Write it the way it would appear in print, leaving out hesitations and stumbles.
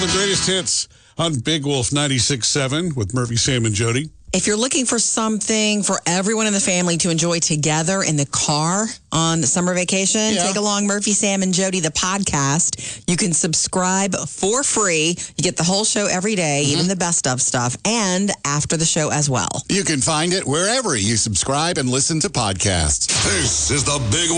the greatest hits on Big Wolf 96.7 with Murphy, Sam, and Jody. If you're looking for something for everyone in the family to enjoy together in the car on summer vacation, take along Murphy, Sam, and Jody, the podcast. You can subscribe for free. You get the whole show every day, even the best of stuff, and after the show as well. You can find it wherever you subscribe and listen to podcasts. This is the Big